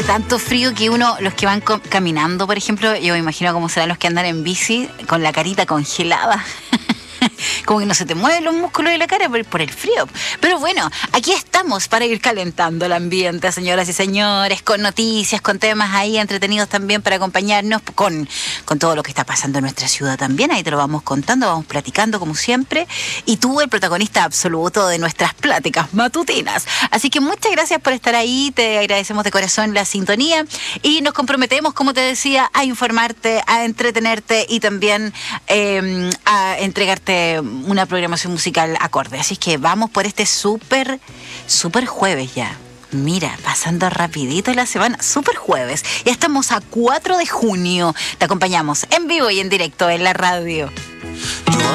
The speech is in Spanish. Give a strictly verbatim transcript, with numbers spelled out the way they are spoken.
Tanto frío que uno, los que van co- caminando, por ejemplo, yo me imagino cómo serán los que andan en bici con la carita congelada. Como que no se te mueven los músculos de la cara por, por el frío. Pero bueno, aquí estamos para ir calentando el ambiente, señoras y señores, con noticias, con temas ahí entretenidos también para acompañarnos con, con todo lo que está pasando en nuestra ciudad también. Ahí te lo vamos contando, vamos platicando como siempre. Y tú, el protagonista absoluto de nuestras pláticas matutinas. Así que muchas gracias por estar ahí, te agradecemos de corazón la sintonía y nos comprometemos, como te decía, a informarte, a entretenerte y también eh, a entregarte una programación musical acorde. Así que vamos por este súper, súper jueves ya. Mira, pasando rapidito la semana, súper jueves. Ya estamos a cuatro de junio. Te acompañamos en vivo y en directo en la radio.